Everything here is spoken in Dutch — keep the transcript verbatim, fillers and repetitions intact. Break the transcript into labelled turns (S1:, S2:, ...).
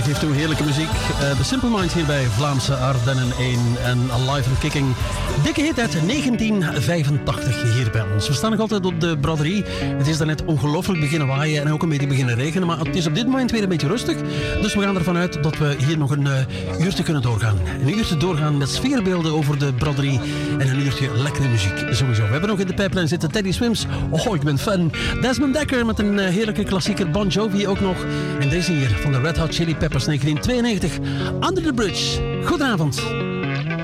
S1: geeft toe heerlijke muziek. Uh, The Simple Minds hier bij Vlaamse Ardennen één en Alive and Kicking. Dikke hit uit negentien vijfentachtig hier bij ons. We staan nog altijd op de braderie. Het is daarnet ongelooflijk beginnen waaien en ook een beetje beginnen regenen. Maar het is op dit moment weer een beetje rustig. Dus we gaan ervan uit dat we hier nog een uh, uurtje kunnen doorgaan. Een uurtje doorgaan met sfeerbeelden over de braderie. En een uurtje lekkere muziek, sowieso. We hebben nog in de pijplijn zitten Teddy Swims. Oh, ik ben fan. Desmond Dekker met een uh, heerlijke klassieker. Bon Jovi ook nog. En deze hier van de Red Hot Chili Peppers negentien tweeënnegentig. Under the Bridge. Goedenavond.